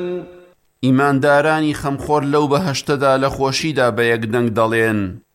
ئیماندارانی خەمخۆر لەو بەهەشتەدا لە خۆشیدا بە یەکدەنگ دەڵێن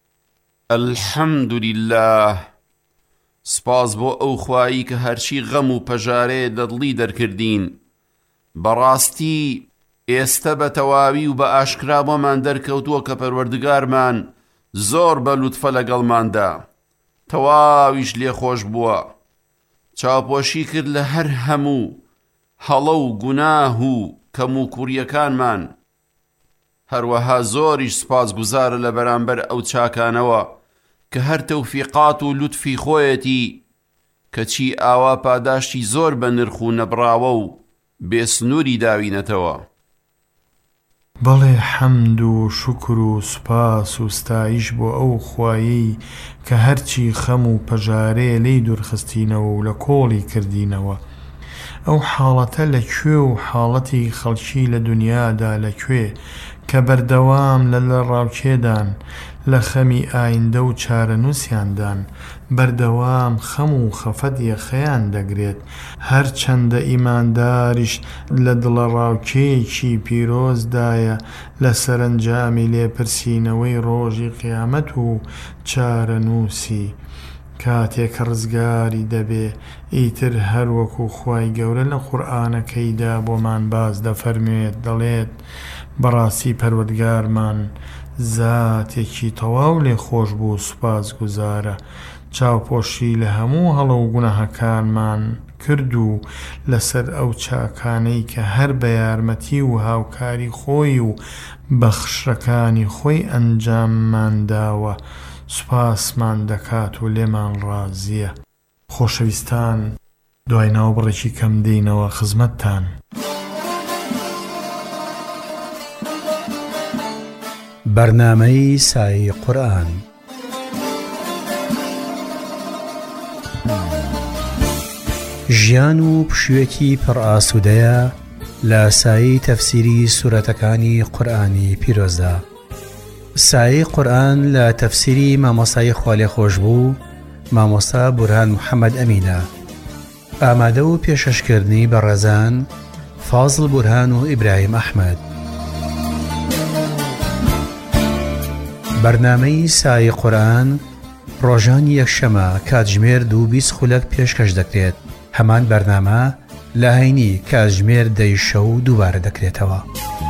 ئەلحەمدولله، سپاس بۆ ئەو خوایی کە هەرچی غەم و پەژارێ لە دڵی دەرکردین. بەڕاستی ئێستا بە تەواوی و بە ئاشکرا بۆمان دەرکەوتووە کە پەروەردگارمان زۆر بە لوتفە لەگەڵماندا، تەواویش لێخۆش بووە، چاوپۆشی کرد لە هەر هەموو هەڵە و گوناه و کەم و کوڕیەکانمان. هەروەها زۆریش سپاسگوزارە لە بەرامبەر ئەو چاکانەوە کە هەر تەوفیقات و لوتفی خۆیەتی، کەچی ئاوا پاداشتی زۆر بە نرخ و نەبراوە و بێسنووری داوینەتەوە. بەڵێ حەمد و شکر و سوپاس و ستایش بۆ ئەو خوایی کە هەرچی خەم و پەژارێ لێی دوورخستینەوە و لە کۆڵی کردینەوە. ئەو حاڵەتە لەکوێ و حاڵەتی خەڵکی لە دنیادا لەکوێ کە بەردەوام لە ڕاوکێدان، لە خەمی ئایندە و چارەنووسیاندان بەردەوام خەم و خەفەت یەخەیان دەگرێت. هەر چەندە ئیمانداریش لە دڵە ڕاوکێکی پیرۆزدایە لە سەرنجامی لێپرسینەوەی ڕۆژی قیامەت و چارەنووسی. کاتێک ڕزگاری دەبێ ئیتر هەروەکو خوای گەورە لە قورئانەکەیدا بۆمان باز دەفەرمێت، دەڵێت بەڕاستی پەروەردگارمان زاتێکی تەواو لێ خۆش بوو سوپاسگوزارە، چاوپۆشی لە هەموو هەڵە و گوناهەکانمان کرد و لەسەر ئەو چاکانەی کە هەر بە یارمەتی و هاوکاری خۆی و بەخشەکانی خۆی ئەنجاممان داوە سوپاسمان دەکات و لێمان ڕازیە. خۆشەویستان، دوای ناوبڕێکی کەم دێینەوە خزمەتتان. بەرنامەی سایەی قورئان. ژیان و پشوێکی پڕ ئاسوودەیە لە سایەی تەفسیری سورەتەکانی قورئانی پیرۆزدا. سایەی قورئان لە تەفسیری مامۆستای خوالێ خۆشبوو مامۆستا بورهان محەممەد ئەمینە. ئامادە و پێشەشکردنی بەڕێزان فازڵ بورهان و ئیبراهیم ئەحمەد. بەرنامەی سایەی قورئان ڕۆژانی یەکشەمە کاتژمێر 2:20 خولەک پێشکەش دەکرێت. هەمان بەرنامە لە هەینی کاتژمێر 10 شەو دووبارە دەکرێتەوە.